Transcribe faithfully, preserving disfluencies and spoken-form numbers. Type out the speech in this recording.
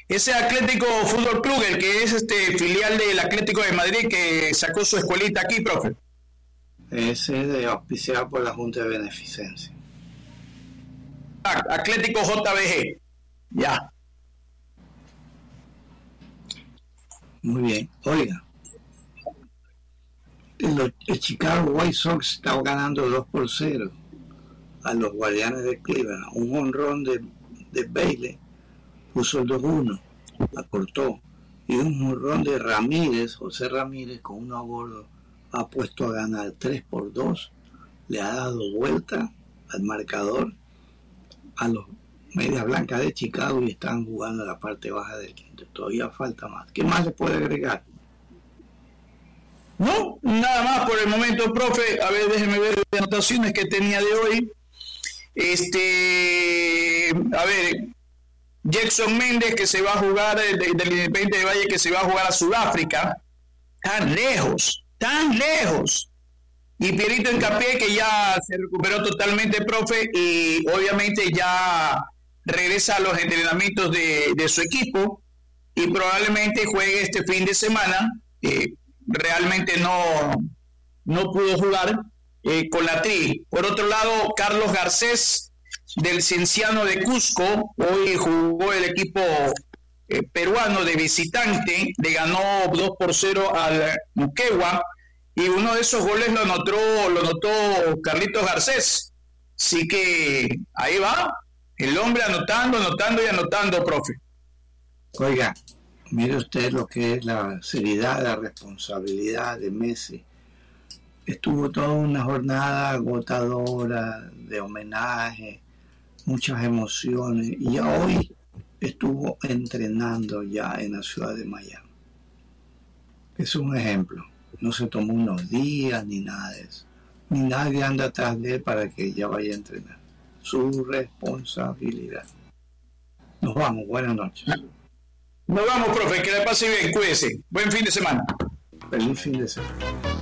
ese Atlético Fútbol Club, el que es este filial del Atlético de Madrid, que sacó su escuelita aquí, profe. Ese es de auspiciado por la Junta de Beneficencia. Atlético J B G. Ya. Muy bien. Oiga, el, el Chicago White Sox estaba ganando dos por cero a los Guardianes de Cleveland. Un jonrón de, de Bailey puso el dos uno, acortó. Y un jonrón de Ramírez, José Ramírez, con uno a bordo, ha puesto a ganar tres por dos. Le ha dado vuelta al marcador a los Medias Blancas de Chicago y están jugando en la parte baja del quinto. Todavía falta más. ¿Qué más le puede agregar? No, nada más por el momento, profe. A ver, déjeme ver las anotaciones que tenía de hoy. Este, a ver, Jackson Méndez, que se va a jugar del, del Independiente de Valle, que se va a jugar a Sudáfrica. Tan lejos, tan lejos. Y Pierito Hincapié, que ya se recuperó totalmente, profe, y obviamente ya regresa a los entrenamientos de, de su equipo y probablemente juegue este fin de semana. Eh, realmente no, no pudo jugar eh, con la Tri. Por otro lado, Carlos Garcés, del Cienciano de Cusco, hoy jugó el equipo eh, peruano de visitante, le ganó dos por cero al Moquegua, y uno de esos goles lo anotó, lo anotó Carlitos Garcés. Así que ahí va, el hombre anotando, anotando y anotando, profe. Oiga, mire usted lo que es la seriedad, la responsabilidad de Messi. Estuvo toda una jornada agotadora de homenaje, muchas emociones, y ya hoy estuvo entrenando ya en la ciudad de Miami. Es un ejemplo. No se tomó unos días ni nada de eso. Ni nadie anda atrás de él para que ella vaya a entrenar. Su responsabilidad. Nos vamos. Buenas noches. Nos vamos, profe. Que le pase bien. Cuídese. Buen fin de semana. Feliz fin de semana.